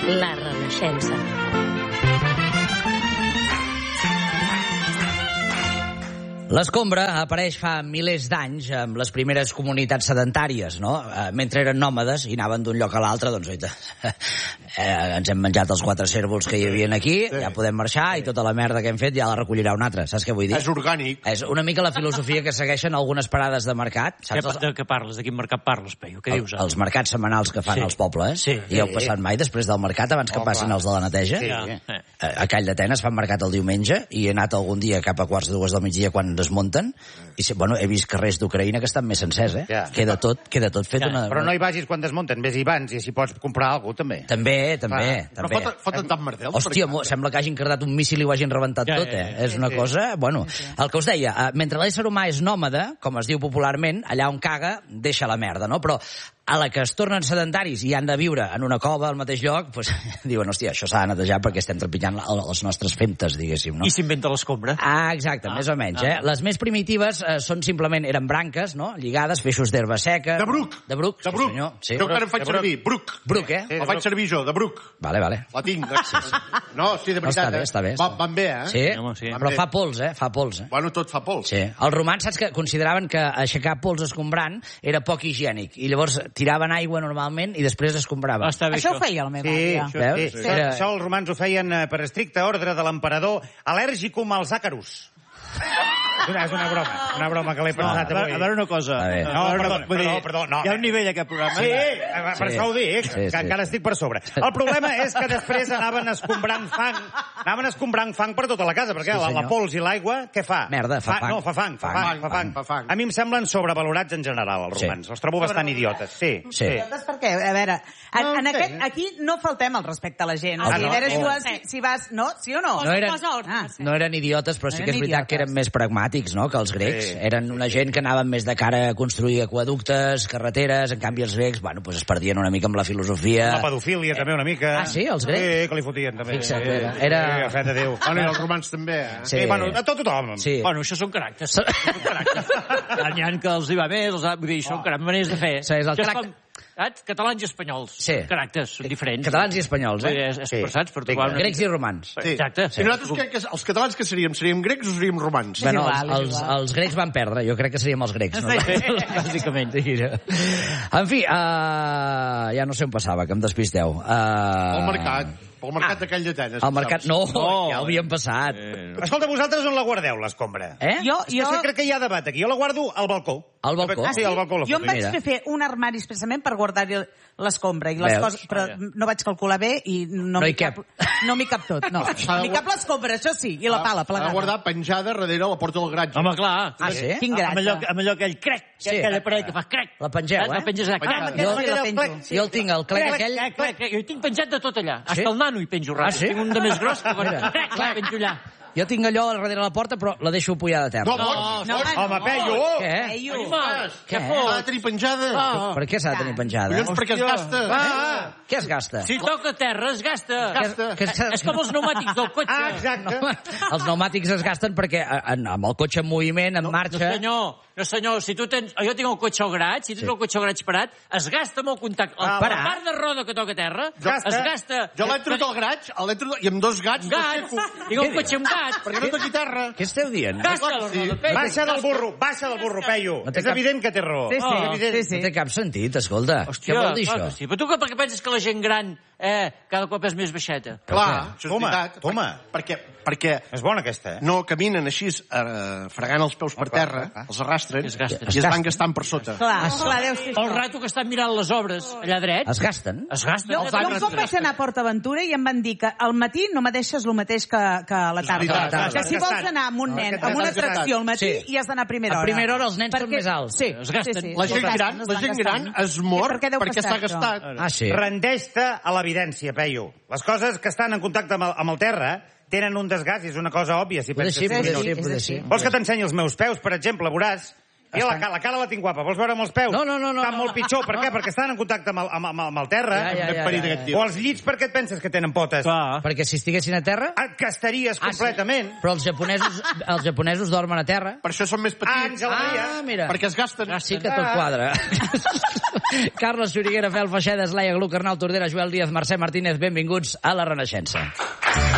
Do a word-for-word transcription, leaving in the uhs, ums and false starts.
La Renaixença. L'escombra apareix fa milers d'anys amb les primeres comunitats sedentàries, no? Mentre eren nòmades i anaven d'un lloc a l'altre, doncs, oita, eh, ens hem menjat els quatre cérvols que hi havia aquí, sí. Ja podem marxar i tota la merda que hem fet ja la recollirà un altre, saps què vull dir? És orgànic. És una mica la filosofia que segueixen algunes parades de mercat. Saps? Què, de què parles? De quin mercat parles, Peyu? Què el, dius? Ara? Els mercats setmanals que fan Sí. els pobles. Sí. I heu passat mai després del mercat, abans que Oh, passin clar. els de la neteja? Sí. Ja. A, a Call d'Atenes fan mercat el diumenge i he anat algun dia cap a quarts de dues del migdia quan desmunten i bueno, he vist carrers d'Ucraïna que estan més sencers, eh? Ja. Queda tot, queda tot fet Ja. una... Però no hi vagis quan desmunten, vés-hi abans i si pots comprar alguna cosa, també. També, també, Però també. foten, foten tant merdels. Hòstia, mo, sembla que hagin cardat un míssil i ho hagin rebentat Ja, tot, ja, eh? ja, És una cosa... Bueno, el que us deia, eh, mentre l'ésser humà és nòmada, com es diu popularment, allà on caga, deixa la merda, no? Però a la que es tornen sedentaris i han de viure en una cova al mateix lloc, doncs diuen, hòstia, això s'ha de netejar perquè estem trepitjant les nostres femtes, diguéssim, no? I s'inventa l'escombra. Ah, exacte, ah, més o menys, eh? Ah. Les més primitives eh, són simplement, eren branques, no?, lligades, feixos d'herba seca... De bruc. De bruc, De sí, bruc. senyor. Sí. Jo encara en faig servir. Bruc. Bruc, eh? La faig servir jo, de bruc. Vale, vale. La tinc. De... No, sí, de No, està veritat. bé, eh? està bé. Va, van bé, eh? Sí, home, sí. però fa pols, eh? Fa pols, eh? Bueno, tot fa pols. Sí. Els romans, saps que consideraven que aixecar pols escombrant era poc higiènic i llavors tiraven aigua normalment i després escombraven. Ah, està bé, Això ho feia la meva Sí, àvia. sí, Veus? sí. Sí. Això, això els romans ho feien eh, per estricte ordre de l'emperador al·lèrgicum als àcaros. És una, és una broma, una broma que l'he No, pensat a, veure, avui. a veure una cosa. A veure. No, perdó, Vull dir, perdó, perdó, no. Hi ha un nivell a aquest programa. Sí, per Sí. això ho dic, Sí, que sí. encara estic per sobre. El problema és que després anaven escombrant fang, anaven escombrant fang per tota la casa, perquè Sí, la, la senyor. pols i l'aigua, què fa? Merda, fa fang. No, fa fang, fa Fang, fang, fa fang. fa fang. A mi em semblen sobrevalorats en general, els Sí. romans. Els trobo bastant idiotes, sí. Sí. Saps per què? A veure, en, No, en sí. aquest, aquí no faltem el respecte a la gent. Ah, O sigui, no? a veure si, Oh. vas, si, si vas... No? Sí o no? No eren, Ah, no eren idiotes, però sí No que és eren veritat que eren idiotes. més pragmàtics, no?, que els grecs. Sí. Eren una gent que anaven més de cara a construir aqueductes, carreteres, en canvi els grecs, bueno, pues es perdien una mica amb la filosofia... La pedofília, també, una mica. Ah, sí? Els grecs? Sí, que li fotien, també. Fixa't, Sí, era- sí, era- a fe de Déu. Bueno, i els romans també, eh? Sí. Sí, bueno, a tot tothom. Sí. Bueno, això són caràcters. Són caràcters. N'hi ha que els hi va bé, els ha... vull dir, són caràcters, maneres de fer. Sí, és el Això carac- com, saps? Catalans i espanyols. Sí. Són caràcters, són diferents. Catalans i espanyols, Vull dir, eh? és, és Sí. saps? Per Vinga. trobar una... Grecs i romans. Sí. Exacte. I nosaltres, què, que, els catalans que seríem? Seríem grecs o seríem romans? Bueno, igual, els, és els, igual. els grecs van perdre, jo crec que seríem els grecs. No? Bàsicament. En fi, uh, ja no sé on passava, que em despisteu. Uh, Pel mercat. Pel mercat d'aquell d'Atenes. El mercat, no, No. ja ho havíem passat. Escolta, vosaltres on la guardeu, l'escombra? Eh? Jo, És que jo, sí, crec que hi ha debat aquí. Jo la guardo al balcó. Al balcó? Ah, sí, al balcó. La jo em foto. vaig Mira. fer fer un armari expressament per guardar-hi l'escombra i les Veus? coses, però no vaig calcular bé i no, No hi m'hi cap. cap. No m'hi cap tot, no. S'ha de M'hi cap l'escombra, això sí, i la pala S'ha de plegada. guardar penjada darrere la porta del garatge. Home, clar. Ah, sí? Quin Amb allò, gratge. amb allò aquell crec, Sí. aquella paret que fa crec. La pengeu, Saps? eh? La penges allà. Penjada. Crec, Jo- Jo la penjo. Jo el tinc, el clec crec, aquell... crec, crec, crec. Jo hi tinc penjat de tot allà. Sí? Hasta el nano hi penjo ras. Ah, sí? Tinc un de més gros que Mira. crec, clar, penjo allà. Jo tinc allò darrere la porta, però la deixo apoyada a terra. No, No, no, No, Home, Peyu! Què? Peyu. Home, Què? S'ha de tenir penjada. Ah. Per què s'ha de tenir penjada? Collons, perquè es gasta. Ah, Què es gasta? Si toca terra, es gasta. Gasta. Que es- És com els pneumàtics del cotxe. ah, exacte. Els pneumàtics es gasten perquè en, amb el cotxe en moviment, en No, marxa... senyor, no senyor, si tu tens... Jo tinc el cotxe al garatge, si tu tens el cotxe al garatge parat, es gasta amb el contacte. El, Ah, la parat. part de roda que toca a terra, Gasta. es gasta. Jo l'he tret al garatge, l'he tret i amb dos gats, Un gat, l'aixeco, tinc un cotxe amb gat. perquè no toqui terra. Què esteu dient? Gasta la Sí. roda, Peyu, Baixa del gasta. burro, baixa del burro, Peyu. No té És cap- evident que té raó. Sí, sí, Ah, evident. sí, No sí. té cap sentit, escolta. Hòstia, Què vol dir clar això? que sí. Però tu què, perquè penses que la gent gran eh, cada cop és més baixeta? Clar, això és Toma, veritat. toma. Perquè, perquè És bona, aquesta, eh? no caminen així, eh, fregant els peus per clar, terra, clar. els arrastren Es gasten. i es van gastant per sota. Clar, clar, deus ser El això. rato que estan mirant les obres allà dret, Es gasten? es gasten. Jo, Els jo un arbres cop es vaig gasten. anar a Port Aventura i em van dir que al matí no me deixes el mateix que, que a la tarda. veritat, que és si vols gastat. anar amb un No, nen, és amb una gastat. atracció al matí, Sí. i has d'anar a primera A hora. primera hora els nens són més alts. Sí, Es gasten. sí, sí. La gent Es gasten, gran, es la van gent gastant. gran es mor Per què deu perquè s'ha passar, això? gastat. Ah, sí? Rendeix-te a l'evidència, Peyu. Les coses que estan en contacte amb el, amb el terra tenen un desgast i és una cosa òbvia. Si Poder penses sí, un poder minut. sí, és poder així. sí. Vols que t'ensenyi els meus peus, per exemple? Veuràs. Mira, la, ca- la cara la tinc guapa. Vols veure amb els peus? No, no, no, no, Estan no. molt pitjor. Per què? Perquè estan en contacte amb el, amb, amb, amb el terra. Ja, ja, Hem ja, parit ja, aquest ja. tio. O els llits, per què et penses que tenen potes? Clar. Perquè si estiguessin a terra... Et castaries Ah, sí. completament. Però els japonesos, els japonesos dormen a terra. Per això són més petits. Àngel Maria. Ah, mira. Perquè es gasten. Sí que tot quadra. Carles Xuriguera, Fel Feixedes, Laia Gluck, Arnau Tordera, Joel Díaz, Mercè Martínez, benvinguts a La Renaixença.